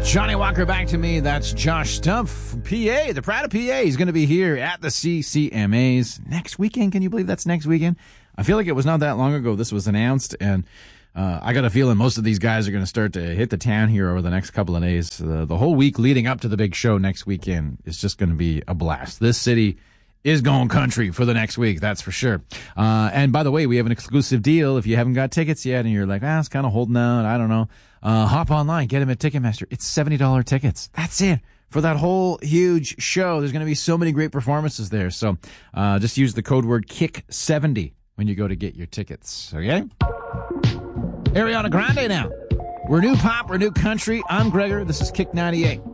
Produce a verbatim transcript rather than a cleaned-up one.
Johnny Walker Back to Me. That's Josh Stumpf, P A, the Prada P A. He's going to be here at the C C M As next weekend. Can you believe that's next weekend? I feel like it was not that long ago this was announced, and uh, I got a feeling most of these guys are going to start to hit the town here over the next couple of days. Uh, the whole week leading up to the big show next weekend is just going to be a blast. This city is going country for the next week, that's for sure. Uh, and by the way, we have an exclusive deal. If you haven't got tickets yet and you're like, ah, it's kind of holding out, I don't know, uh, hop online, get them at Ticketmaster. It's seventy dollars tickets. That's it. For that whole huge show, there's going to be so many great performances there. So uh, just use the code word kick seventy when you go to get your tickets, okay? Ariana Grande now. We're new pop, we're new country. I'm Gregor. This is Kick ninety-eight.